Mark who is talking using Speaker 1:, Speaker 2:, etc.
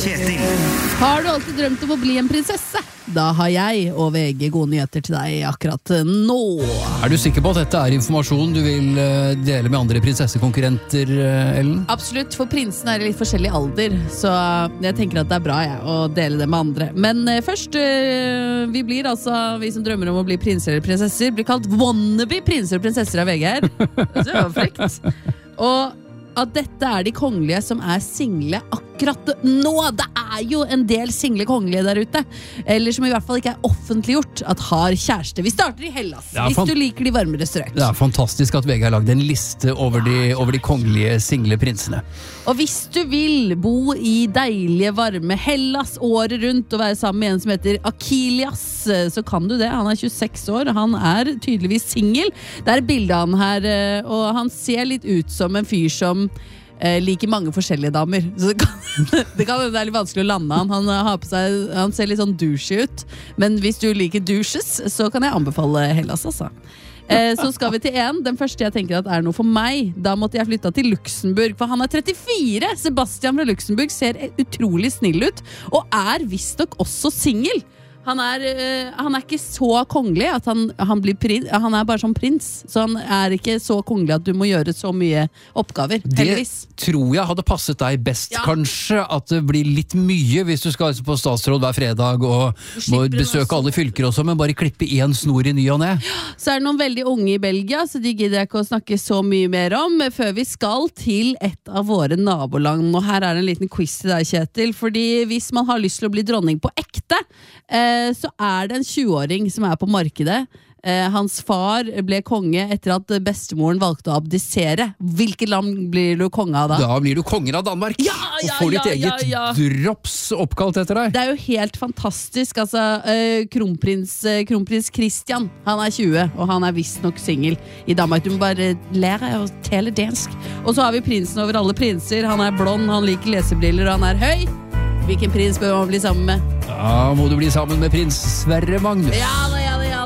Speaker 1: Kjetil.
Speaker 2: Har du alltid drømt om å bli en prinsesse? Da har jeg og VG gode nyheter til deg akkurat nå.
Speaker 3: Er du sikker på at dette er informasjon du vil dele med andre prinsessekonkurrenter, Ellen?
Speaker 2: Absolutt, for prinsen er i litt forskjellig alder, så jeg tenker at det er bra å dele det med andre. Men først, vi som drømmer om å bli prinser eller prinsesser, blir kalt wannabe prinser og prinsesser av VG her. Det er jo frekt. Og at dette er de kongelige som er single akkurat nå. Det er jo en del single kongelige der ute, eller som i hvert fall ikke er offentliggjort at har kjæreste. Vi starter i Hellas, hvis du liker de varmere strøk.
Speaker 3: Det er fantastisk at VG har lagd en liste over de kongelige single prinsene.
Speaker 2: Og hvis du vil bo i deilige, varme Hellas året rundt og være sammen med en som heter Akilias, så kan du det. Han er 26 år, og han er tydeligvis single. Det er et bilde av han her, og han ser litt ut som en fyr som liker mange forskjellige damer. Så det er litt vanskelig å lande han. Han ser litt sånn douche ut. Men hvis du liker douches, så kan jeg anbefale Hellas, altså. Så skal vi til en. Den første jeg tenker at er noe for meg. Da måtte jeg flytte til Luxembourg, for han er 34. Sebastian fra Luxembourg ser utrolig snill ut, og er visstnok også single. Han er ikke så kongelig at han blir prins. Han er bare som prins, så han er ikke så kongelig at du må gjøre så mye oppgaver. Heldigvis.
Speaker 3: Det tror jeg hadde passet deg best, kanskje, at det blir litt mye hvis du skal på statsråd hver fredag og må besøke alle fylker også, men bare klippe en snor i ny og ned.
Speaker 2: Så er det noen veldig unge i Belgia, så de gidder jeg ikke å snakke så mye mer om, før vi skal til et av våre naboland. Og her er det en liten quiz til deg, Kjetil, fordi hvis man har lyst til å bli dronning på ekte, så er det en 20-åring som er på markedet. Hans far ble konge etter at bestemoren valgte å abdisere. Hvilket land blir du konge av da?
Speaker 3: Da blir du kongen av Danmark. Og får ditt eget drops oppkalt etter deg.
Speaker 2: Det er jo helt fantastisk. Altså, kronprins Christian, han er 20, og han er visst nok single i Danmark. Du må bare lære å tale dansk. Og så har vi prinsen over alle prinser. Han er blond, han liker lesebriller, og han er høy. Hvilken prins bør man bli sammen med?
Speaker 3: Da må du bli sammen med prins Sverre Magnus.
Speaker 2: Ja,